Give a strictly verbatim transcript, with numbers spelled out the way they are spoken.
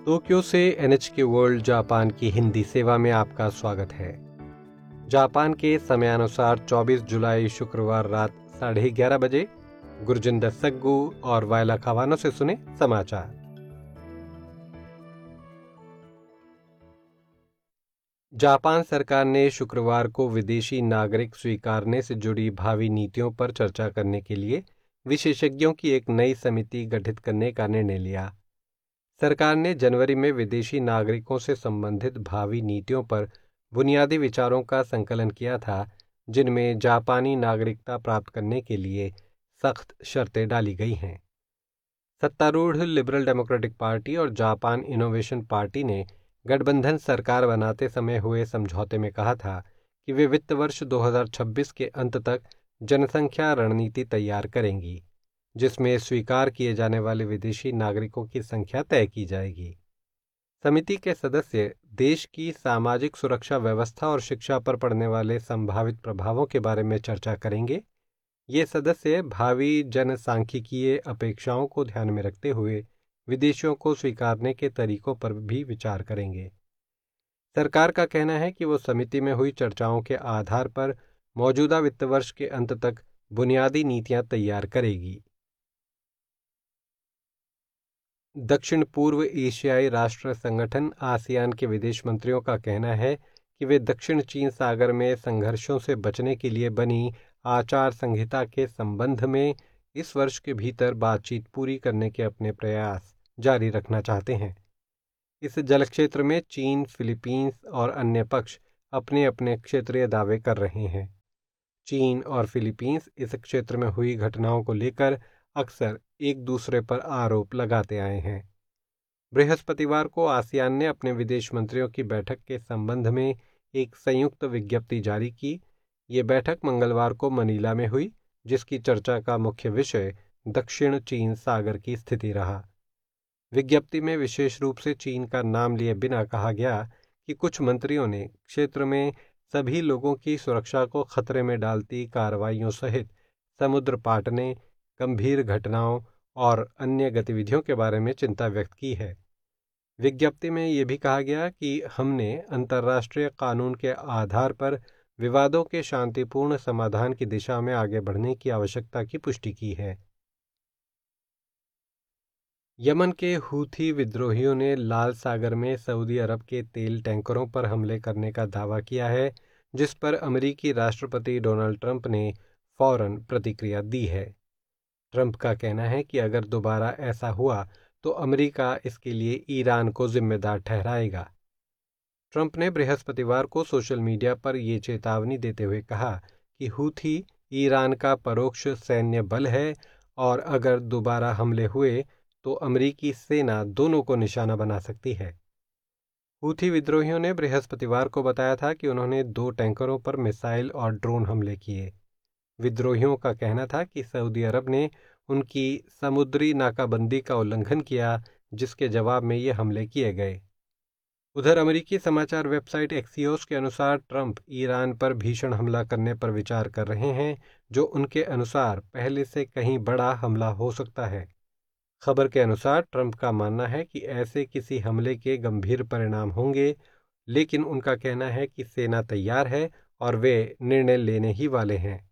Tokyo से NHK world Japan की हिंदी सेवा में आपका स्वागत है। जापान के समयानुसार चौबीस जुलाई शुक्रवार रात साढ़े ग्यारह बजे गुरजिंदर सग्गू और वायला खावानो से सुने समाचार। जापान सरकार ने शुक्रवार को विदेशी नागरिक स्वीकारने से जुड़ी भावी नीतियों पर चर्चा करने के लिए विशेषज्ञों की एक नई समिति गठित करने का निर्णय लिया। सरकार ने जनवरी में विदेशी नागरिकों से संबंधित भावी नीतियों पर बुनियादी विचारों का संकलन किया था, जिनमें जापानी नागरिकता प्राप्त करने के लिए सख्त शर्तें डाली गई हैं। सत्तारूढ़ लिबरल डेमोक्रेटिक पार्टी और जापान इनोवेशन पार्टी ने गठबंधन सरकार बनाते समय हुए समझौते में कहा था कि वे वित्त वर्ष दो हज़ार छब्बीस के अंत तक जनसंख्या रणनीति तैयार करेंगी, जिसमें स्वीकार किए जाने वाले विदेशी नागरिकों की संख्या तय की जाएगी। समिति के सदस्य देश की सामाजिक सुरक्षा व्यवस्था और शिक्षा पर पड़ने वाले संभावित प्रभावों के बारे में चर्चा करेंगे। ये सदस्य भावी जनसांख्यिकीय अपेक्षाओं को ध्यान में रखते हुए विदेशियों को स्वीकारने के तरीकों पर भी विचार करेंगे। सरकार का कहना है कि वो समिति में हुई चर्चाओं के आधार पर मौजूदा वित्त वर्ष के अंत तक बुनियादी नीतियां तैयार करेगी। दक्षिण पूर्व एशियाई राष्ट्र संगठन आसियान के विदेश मंत्रियों का कहना है कि वे दक्षिण चीन सागर में संघर्षों से बचने के लिए बनी आचार संहिता के संबंध में इस वर्ष के भीतर बातचीत पूरी करने के अपने प्रयास जारी रखना चाहते हैं। इस जलक्षेत्र में चीन, फिलीपींस और अन्य पक्ष अपने अपने क्षेत्रीय दावे कर रहे हैं। चीन और फिलीपींस इस क्षेत्र में हुई घटनाओं को लेकर अक्सर एक दूसरे पर आरोप लगाते आए हैं। बृहस्पतिवार को आसियान ने अपने विदेश मंत्रियों की बैठक के संबंध में एक संयुक्त विज्ञप्ति जारी की। ये बैठक मंगलवार को मनीला में हुई, जिसकी चर्चा का मुख्य विषय दक्षिण चीन सागर की स्थिति रहा। विज्ञप्ति में विशेष रूप से चीन का नाम लिए बिना कहा गया कि कुछ मंत्रियों ने क्षेत्र में सभी लोगों की सुरक्षा को खतरे में डालती कार्रवाइयों सहित समुद्र पाटने, गंभीर घटनाओं और अन्य गतिविधियों के बारे में चिंता व्यक्त की है। विज्ञप्ति में यह भी कहा गया कि हमने अंतर्राष्ट्रीय कानून के आधार पर विवादों के शांतिपूर्ण समाधान की दिशा में आगे बढ़ने की आवश्यकता की पुष्टि की है। यमन के हूथी विद्रोहियों ने लाल सागर में सऊदी अरब के तेल टैंकरों पर हमले करने का दावा किया है, जिस पर अमेरिकी राष्ट्रपति डोनाल्ड ट्रंप ने फौरन प्रतिक्रिया दी है। ट्रंप का कहना है कि अगर दोबारा ऐसा हुआ तो अमेरिका इसके लिए ईरान को जिम्मेदार ठहराएगा। ट्रंप ने बृहस्पतिवार को सोशल मीडिया पर यह चेतावनी देते हुए कहा कि हूथी ईरान का परोक्ष सैन्य बल है और अगर दोबारा हमले हुए तो अमेरिकी सेना दोनों को निशाना बना सकती है। हूथी विद्रोहियों ने बृहस्पतिवार को बताया था कि उन्होंने दो टैंकरों पर मिसाइल और ड्रोन हमले किए। विद्रोहियों का कहना था कि सऊदी अरब ने उनकी समुद्री नाकाबंदी का उल्लंघन किया, जिसके जवाब में ये हमले किए गए। उधर अमेरिकी समाचार वेबसाइट एक्सियोस के अनुसार ट्रंप ईरान पर भीषण हमला करने पर विचार कर रहे हैं, जो उनके अनुसार पहले से कहीं बड़ा हमला हो सकता है। खबर के अनुसार ट्रंप का मानना है कि ऐसे किसी हमले के गंभीर परिणाम होंगे, लेकिन उनका कहना है कि सेना तैयार है और वे निर्णय लेने ही वाले हैं।